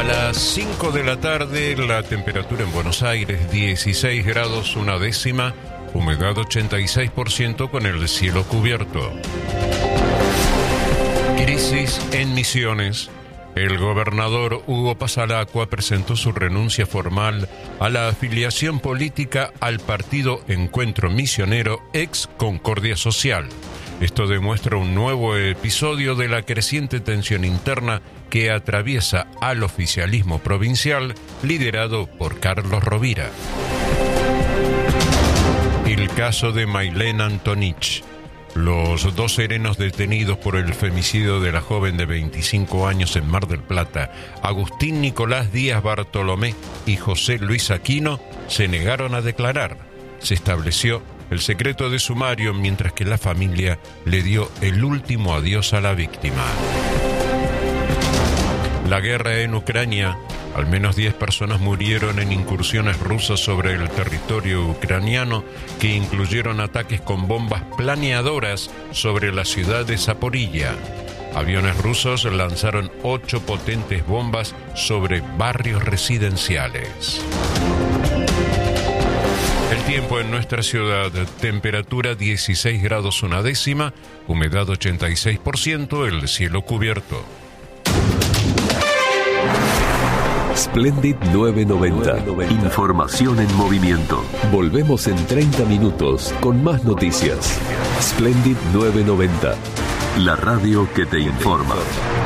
A las 5 de la tarde, la temperatura en Buenos Aires, 16 grados una décima, humedad 86% con el cielo cubierto. Crisis en Misiones. El gobernador Hugo Pasalacqua presentó su renuncia formal a la afiliación política al partido Encuentro Misionero ex Concordia Social. Esto demuestra un nuevo episodio de la creciente tensión interna que atraviesa al oficialismo provincial liderado por Carlos Rovira. El caso de Maylén Antonich. Los dos serenos detenidos por el femicidio de la joven de 25 años en Mar del Plata, Agustín Nicolás Díaz Bartolomé y José Luis Aquino, se negaron a declarar. Se estableció el secreto de sumario mientras que la familia le dio el último adiós a la víctima. La guerra en Ucrania. Al menos 10 personas murieron en incursiones rusas sobre el territorio ucraniano que incluyeron ataques con bombas planeadoras sobre la ciudad de Zaporilla. Aviones rusos lanzaron 8 potentes bombas sobre barrios residenciales. El tiempo en nuestra ciudad, temperatura 16 grados una décima, humedad 86%, el cielo cubierto. Splendid 990. Información en movimiento. Volvemos en 30 minutos con más noticias. Splendid 990. La radio que te informa.